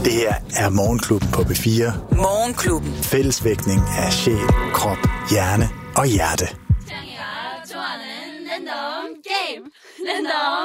Det her er Morgenklubben på B4. Morgenklubben. Fællesvægtning af sjæl, krop, hjerne og hjerte. 좋아하는 랜덤 게임. 랜덤